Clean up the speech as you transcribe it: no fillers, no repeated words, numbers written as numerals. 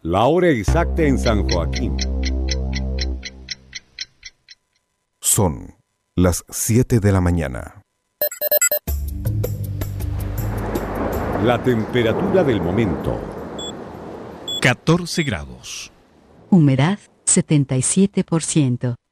La hora exacta en San Joaquín. Son las 7 de la mañana. La temperatura del momento. 14 grados. Humedad 77%.